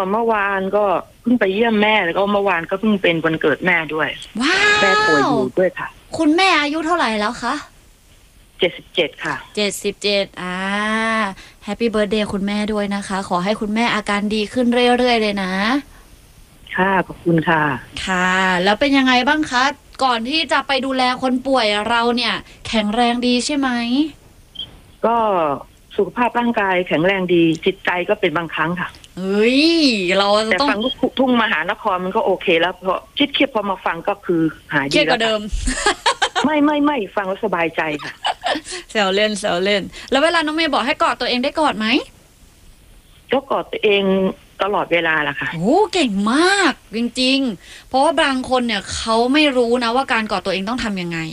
เมื่อวานก็เพิ่งไปเยี่ยมแม่แล้วก็เมื่อวานก็เพิ่งเป็นวันเกิดแม่ด้วยว้าวแม่ป่วยอยู่ด้วยค่ะคุณแม่อายุเท่าไหร่แล้วคะ 77ค่ะ 77แฮปปี้เบิร์ธเดย์คุณแม่ด้วยนะคะขอให้คุณแม่อาการดีขึ้นเรื่อยๆเลยนะค่ะขอบคุณค่ะค่ะแล้วเป็นยังไงบ้างคะก่อนที่จะไปดูแลคนป่วยเราเนี่ยแข็งแรงดีใช่ไหมก็สุขภาพร่างกายแข็งแรงดีจิตใจก็เป็นบางครั้งค่ะเฮ้ยเราแต่ต้องฟังทุ่งมหานครมันก็โอเคแล้วเพราะคิดเครียดพอมาฟังก็คือหายดีเครียดกว่าเดิมไม่ฟังแล้วสบายใจค่ะแซวเล่นแล้วเวลาน้องเมย์บอกให้กอดตัวเองได้กอดไหมก็กอดตัวเองตลอดเวลาล่ะค่ะโอ้เก่งมากจริงๆเพราะว่าบางคนเนี่ยเขาไม่รู้นะว่าการกอดตัวเองต้องทำยังไง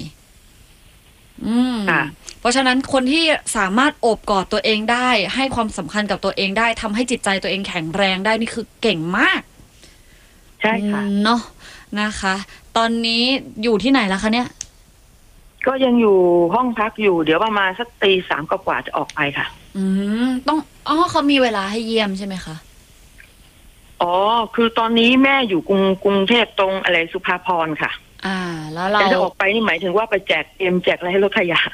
เพราะฉะนั้นคนที่สามารถโอบกอดตัวเองได้ให้ความสำคัญกับตัวเองได้ทำให้จิตใจตัวเองแข็งแรงได้นี่คือเก่งมากใช่ค่ะเนาะนะคะตอนนี้อยู่ที่ไหนแล้วคะเนี่ยก็ยังอยู่ห้องพักอยู่เดี๋ยวประมาณสักตี 3กว่าจะออกไปค่ะต้องเขามีเวลาให้เยี่ยมใช่ไหมคะคือตอนนี้แม่อยู่กรุงเทพตรงอะไรสุภาพรค่ะแล้วเราจะออกไปนี่หมายถึงว่าไปแจกแจกอะไรให้รถขยะ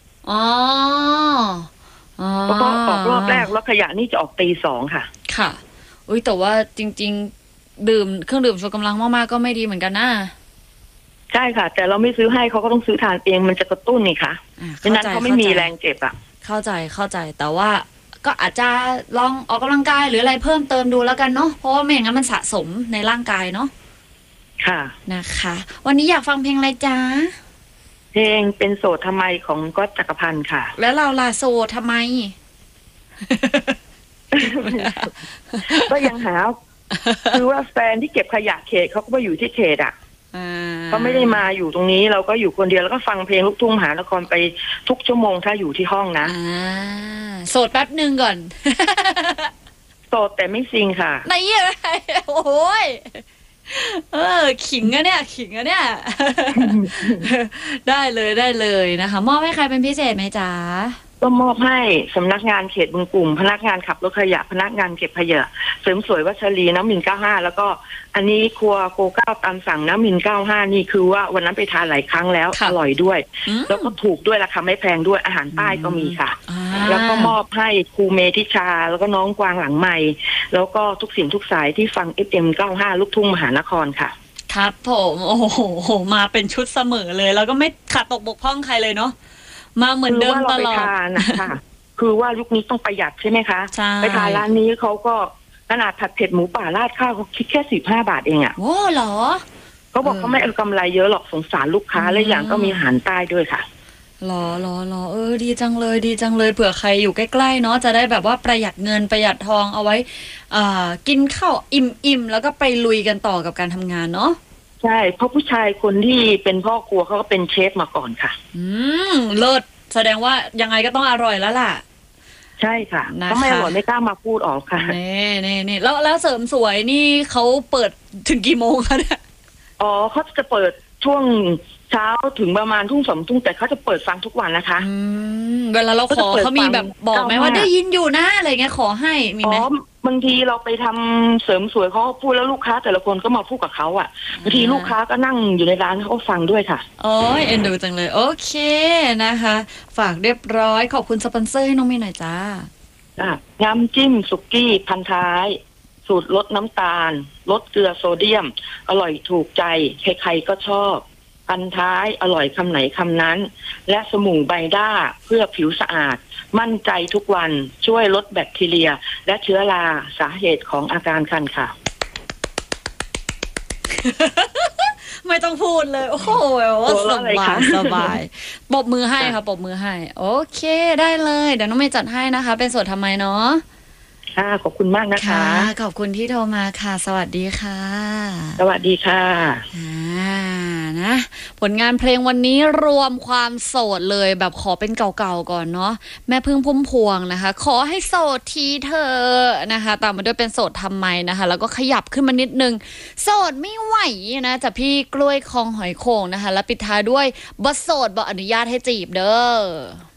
เพราะออกรอบแรกรถขยะนี่จะออกตี 2ค่ะค่ะอุ้ยแต่ว่าจริงๆดื่มเครื่องดื่มชูกำลังมากๆก็ไม่ดีเหมือนกันนะใช่ค่ะแต่เราไม่ซื้อให้เขาก็ต้องซื้อทานเองมันจะกระตุ้นนี่ค่ะดังนั้นเขาไม่มีแรงเจ็บเข้าใจแต่ว่าก็อาจจะลองออกกำลังกายหรืออะไรเพิ่มเติมดูแล้วกันเนาะเพราะว่าไม่อย่างนั้นมันสะสมในร่างกายเนาะค่ะนะคะวันนี้อยากฟังเพลงอะไรจ๊ะเพลงเป็นโสดทำไมของก๊อตจักรพันธ์ค่ะแล้วเราล่ะโสดทำไมก็ยังหาคือว่าแฟนที่เก็บขยะเขตเขาก็ไปอยู่ที่เขตเขาไม่ได้มาอยู่ตรงนี้เราก็อยู่คนเดียวแล้วก็ฟังเพลงลูกทุ่งมหานครไปทุกชั่วโมงถ้าอยู่ที่ห้องนะโสดแป๊บนึงก่อนโสดแต่ไม่ซิงค่ะไหนอะไรโอ้ยขิงอะเนี่ยได้เลยนะคะมอบให้ใครเป็นพิเศษไหมจ๊ะก็มอบให้สำนักงานเขตบึงกลุ่มพนักงานขับรถขยะพนักงานเก็บขยะเสริมสวยวัชรีน้ำมิน95แล้วก็อันนี้ครัวโก9ตามสั่งน้ำมิน95นี่คือว่าวันนั้นไปทานหลายครั้งแล้วอร่อยด้วยแล้วก็ถูกด้วยราคาไม่แพงด้วยอาหารใต้ก็มีค่ะแล้วก็มอบให้ครูเมธิชาแล้วก็น้องกวางหลังใหม่แล้วก็ทุกสิ่งทุกสายที่ฟัง FM 95ลูกทุ่งมหานครค่ะครับผมโอ้โหมาเป็นชุดเสมอเลยแล้วก็ไม่ขาดตกบกพร่องใครเลยเนาะมาเหมือนเดิมตลอดนะคะคือว่ายุคนี้ต้องประหยัดใช่ไหมคะไปทานร้านนี้เขาก็ขนาดผัดเผ็ดหมูป่าราดข้าวเขาคิดแค่15 บาทเองโอ้เหรอเขาบอกเขาไม่เอากำไรเยอะหรอกสงสารลูกค้าและอย่างก็มีอาหารใต้ด้วยค่ะหรอดีจังเลยเผื่อใครอยู่ใกล้ๆเนาะจะได้แบบว่าประหยัดเงินประหยัดทองเอาไว้กินข้าวอิ่มแล้วก็ไปลุยกันต่อกับการทำงานเนาะใช่เพราะผู้ชายคนที่เป็นพ่อครัวเขาก็เป็นเชฟมาก่อนค่ะเลิศแสดงว่ายังไงก็ต้องอร่อยแล้วล่ะใช่ค่ะถ้าไม่อร่อยไม่กล้ามาพูดออกค่ะนี่แล้วเสริมสวยนี่เขาเปิดถึงกี่โมงคะเนี่ยเขาจะเปิดช่วงเช้าถึงประมาณทุ่ง2 ทุ่งแต่เขาจะเปิดฟังทุกวันนะคะเวลาเราขอเขามีแบบบอกไหมว่าได้ยินอยู่นะอะไรเงี้ยขอให้มีไหมบางทีเราไปทำเสริมสวยเขาพูดแล้วลูกค้าแต่ละคนก็มาพูดกับเขาบางทีลูกค้าก็นั่งอยู่ในร้านเขาก็ฟังด้วยค่ะโอ้ยเอ็นดูจังเลยโอเคนะคะฝากเรียบร้อยขอบคุณสปอนเซอร์ให้น้องมีหน่อยจ้าน้ำจิ้มสุกี้พันท้ายสูตรลดน้ำตาลลดเกลือโซเดียมอร่อยถูกใจใครๆก็ชอบพันท้ายอร่อยคำไหนคำนั้นและสบู่ไบด้าเพื่อผิวสะอาดมั่นใจทุกวันช่วยลดแบคทีเรียและเชื้อราสาเหตุของอาการคันค่ะไม่ต้องพูดเลยโอ้โหสบายปรบมือให้ค่ะปรบมือให้โอเคได้เลยเดี๋ยวน้องเมย์จัดให้นะคะเป็นโสดทำไมเนาะขอบคุณมากนะคะขอบคุณที่โทรมาค่ะสวัสดีค่ะสวัสดีค่ะนะผลงานเพลงวันนี้รวมความโสดเลยแบบขอเป็นเก่าๆก่อนเนาะแม่พึ่งพุ่มพวงนะคะขอให้โสดทีเธอนะคะตามมาด้วยเป็นโสดทำไมนะคะแล้วก็ขยับขึ้นมานิดนึงโสดไม่ไหวนะจากพี่กล้วยคลองหอยโข่งนะคะแล้วปิดท้ายด้วยบ่โสดบ่อนุญาตให้จีบเด้อ